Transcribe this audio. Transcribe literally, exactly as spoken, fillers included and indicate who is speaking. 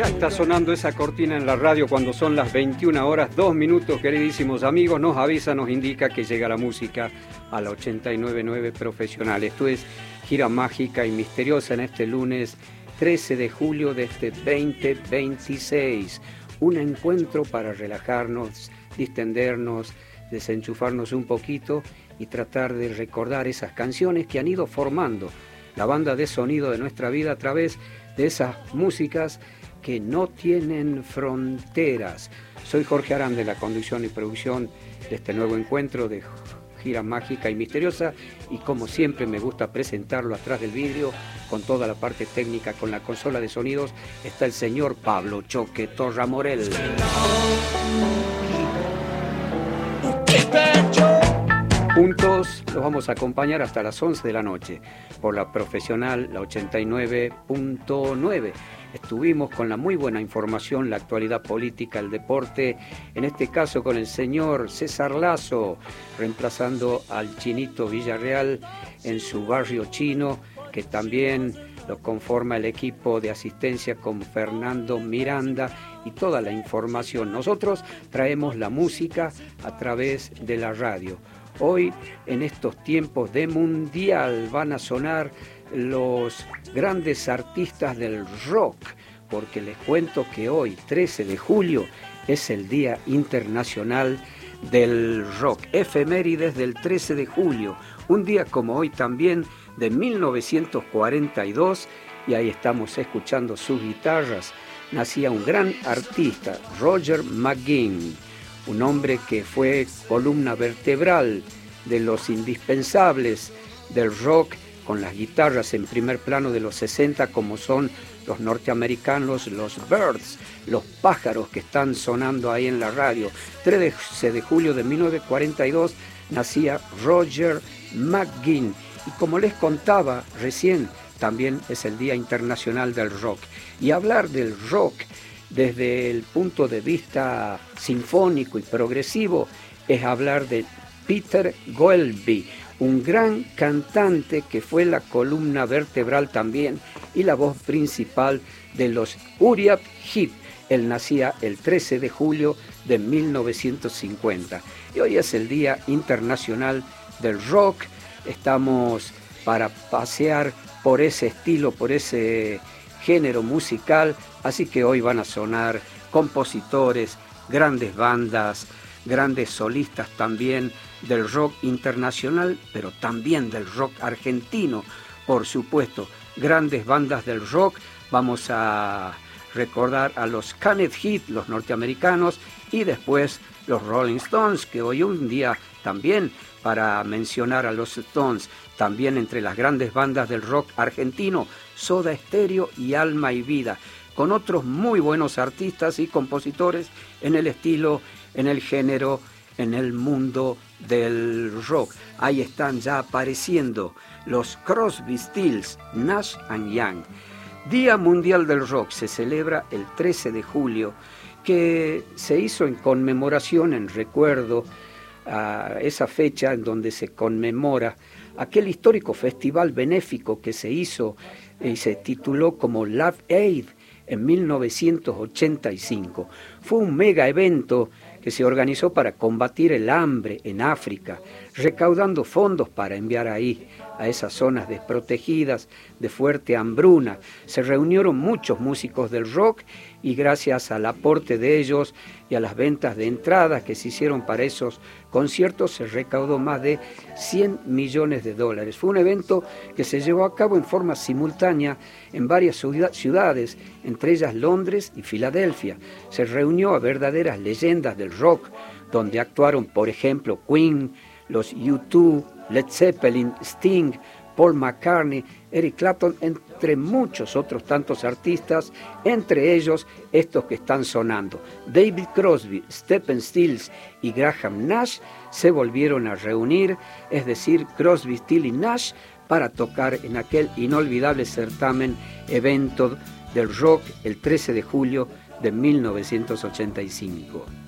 Speaker 1: Ya está sonando esa cortina en la radio cuando son las veintiuna horas, dos minutos, queridísimos amigos. Nos avisa, nos indica que llega la música a la ochenta y nueve punto nueve Profesional. Esto es Gira Mágica y Misteriosa en este lunes trece de julio de este veinte veintiséis. Un encuentro para relajarnos, distendernos, desenchufarnos un poquito y tratar de recordar esas canciones que han ido formando la banda de sonido de nuestra vida a través de esas músicas que no tienen fronteras. Soy Jorge Arán de la conducción y producción de este nuevo encuentro de Gira Mágica y Misteriosa, y como siempre me gusta presentarlo atrás del vidrio con toda la parte técnica, con la consola de sonidos, está el señor Pablo Choque Torramorel. Juntos los vamos a acompañar hasta las once de la noche por la Profesional, la ochenta y nueve punto nueve. Estuvimos con la muy buena información, la actualidad política, el deporte, en este caso con el señor César Lazo, reemplazando al Chinito Villarreal en su barrio chino, que también lo conforma el equipo de asistencia con Fernando Miranda y toda la información. Nosotros traemos la música a través de la radio. Hoy, en estos tiempos de mundial, van a sonar los grandes artistas del rock, porque les cuento que hoy, trece de julio, es el Día Internacional del Rock. Efemérides del trece de julio, un día como hoy también de mil novecientos cuarenta y dos, y ahí estamos escuchando sus guitarras, nacía un gran artista, Roger McGuinn, un hombre que fue columna vertebral de los indispensables del rock, con las guitarras en primer plano de los sesenta, como son los norteamericanos, los Byrds, los pájaros que están sonando ahí en la radio. trece de julio de mil novecientos cuarenta y dos nacía Roger McGuinn, y como les contaba recién, también es el Día Internacional del Rock. Y hablar del rock desde el punto de vista sinfónico y progresivo es hablar de Peter Goelby, un gran cantante que fue la columna vertebral también y la voz principal de los Uriah Heep. Él nacía el trece de julio de mil novecientos cincuenta. Y hoy es el Día Internacional del Rock. Estamos para pasear por ese estilo, por ese género musical, así que hoy van a sonar compositores, grandes bandas, grandes solistas también del rock internacional, pero también del rock argentino, por supuesto, grandes bandas del rock. Vamos a recordar a los Canet Heat, los norteamericanos, y después los Rolling Stones, que hoy un día también para mencionar a los Stones, también entre las grandes bandas del rock argentino, Soda Stereo y Alma y Vida, con otros muy buenos artistas y compositores en el estilo, en el género, en el mundo del rock. Ahí están ya apareciendo los Crosby, Stills, Nash and Young. Día Mundial del Rock se celebra el trece de julio, que se hizo en conmemoración, en recuerdo a esa fecha en donde se conmemora aquel histórico festival benéfico que se hizo y se tituló como Live Aid en mil novecientos ochenta y cinco. Fue un mega evento que se organizó para combatir el hambre en África, recaudando fondos para enviar ahí, a esas zonas desprotegidas de fuerte hambruna. Se reunieron muchos músicos del rock y gracias al aporte de ellos y a las ventas de entradas que se hicieron para esos conciertos se recaudó más de cien millones de dólares. Fue un evento que se llevó a cabo en forma simultánea en varias ciudades, entre ellas Londres y Filadelfia. Se reunió a verdaderas leyendas del rock, donde actuaron, por ejemplo, Queen, los U dos, Led Zeppelin, Sting, Paul McCartney, Eric Clapton, entre muchos otros tantos artistas, entre ellos estos que están sonando. David Crosby, Stephen Stills y Graham Nash se volvieron a reunir, es decir, Crosby, Stills y Nash, para tocar en aquel inolvidable certamen, evento del rock, el trece de julio de mil novecientos ochenta y cinco.